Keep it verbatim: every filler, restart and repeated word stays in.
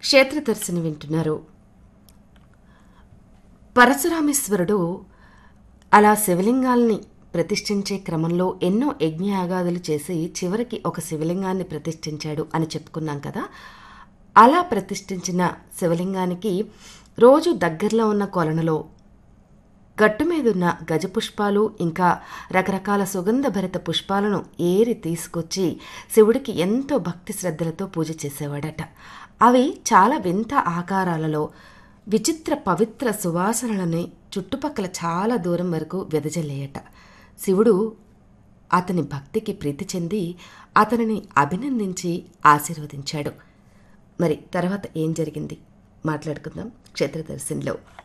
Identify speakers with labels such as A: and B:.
A: క్షేత్రదర్శిని వింటున్నారు. పరశురామేశ్వరుడు అలా శివలింగాల్ని ప్రతిష్ఠించే క్రమంలో ఎన్నో యజ్ఞయాగాదులు చేసి చివరికి ఒక శివలింగాన్ని ప్రతిష్ఠించాడు అని చెప్పుకున్నాం కదా. అలా ప్రతిష్ఠించిన శివలింగానికి రోజు దగ్గరలో ఉన్న కొలనులో గట్టు మీదున్న గజపుష్పాలు ఇంకా రకరకాల సుగంధభరిత పుష్పాలను ఏరి తీసుకొచ్చి శివుడికి ఎంతో భక్తి శ్రద్ధలతో పూజ చేసేవాడట. అవి చాలా వింత ఆకారాలలో విచిత్ర పవిత్ర సువాసనలని చుట్టుపక్కల చాలా దూరం వరకు వెదజల్లేయట. శివుడు అతని భక్తికి ప్రీతి చెంది అతనిని అభినందించి ఆశీర్వదించాడు. మరి తర్వాత ఏం జరిగింది మాట్లాడుకుందాం క్షేత్రదర్శినిలో.